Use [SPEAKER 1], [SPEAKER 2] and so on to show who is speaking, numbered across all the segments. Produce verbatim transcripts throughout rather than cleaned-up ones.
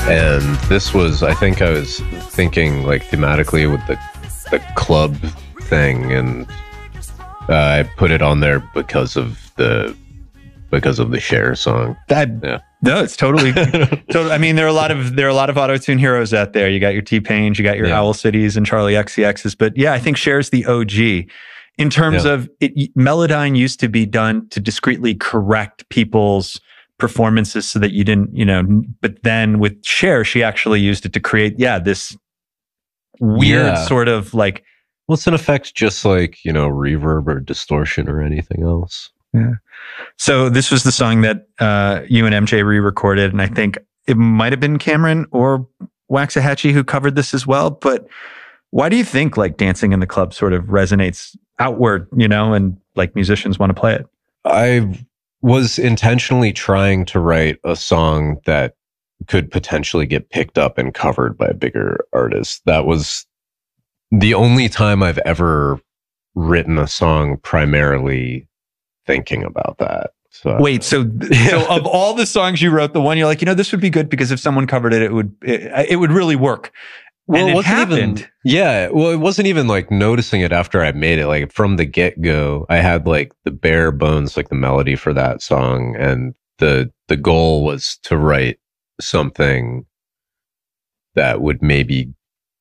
[SPEAKER 1] And this was, I think I was thinking like thematically with the the club thing, and uh, I put it on there because of the because of the Cher song.
[SPEAKER 2] That
[SPEAKER 1] yeah.
[SPEAKER 2] No, it's totally, totally. I mean, there are a lot of there are a lot of auto-tune heroes out there. You got your T-Pains, you got your
[SPEAKER 1] yeah.
[SPEAKER 2] Owl Cities and Charlie X C Xs, but yeah, I think Cher's the O G in terms yeah. of it. Melodyne used to be done to discreetly correct people's performances so that you didn't, you know. But then with Cher, she actually used it to create, yeah, this weird yeah. sort of like.
[SPEAKER 1] Well, it's in effect just like, you know, reverb or distortion or anything else.
[SPEAKER 2] Yeah. So this was the song that uh, you and M J re-recorded, and I think it might have been Cameron or Waxahachie who covered this as well. But why do you think like Dancing in the Club sort of resonates outward, you know, and like musicians want to play it?
[SPEAKER 1] I was intentionally trying to write a song that could potentially get picked up and covered by a bigger artist. That was the only time I've ever written a song primarily thinking about that. So
[SPEAKER 2] wait, so so of all the songs you wrote, the one you're like, you know, this would be good because if someone covered it, it would it, it would really work.
[SPEAKER 1] Well,
[SPEAKER 2] and
[SPEAKER 1] it
[SPEAKER 2] it
[SPEAKER 1] wasn't
[SPEAKER 2] happened.
[SPEAKER 1] Even, yeah, well, it wasn't even like noticing it after I made it. Like from the get go, I had like the bare bones, like the melody for that song, and the the goal was to write something that would maybe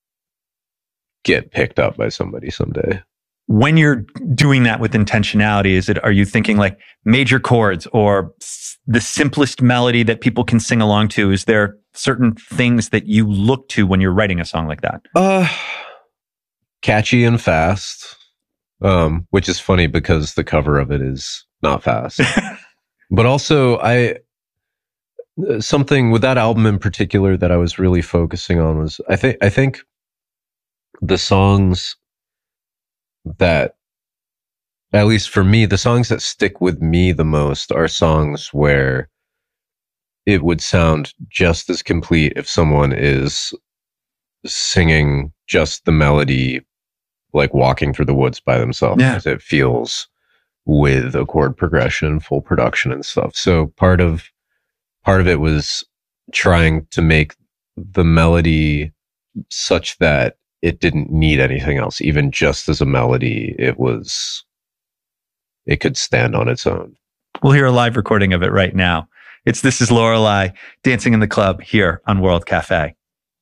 [SPEAKER 1] get picked up by somebody someday.
[SPEAKER 2] When you're doing that with intentionality, is it, are you thinking like major chords or s- the simplest melody that people can sing along to? Is there certain things that you look to when you're writing a song like that?
[SPEAKER 1] Uh, catchy and fast, um, which is funny because the cover of it is not fast. But also I, something with that album in particular that I was really focusing on was, I think, I think the songs that, at least for me, the songs that stick with me the most are songs where it would sound just as complete if someone is singing just the melody, like walking through the woods by themselves,
[SPEAKER 2] yeah.
[SPEAKER 1] as it feels with a chord progression, full production and stuff. So part of, part of it was trying to make the melody such that it didn't need anything else. Even just as a melody, it was, it could stand on its own.
[SPEAKER 2] We'll hear a live recording of it right now. It's This Is Lorelei, Dancing in the Club here on World Cafe.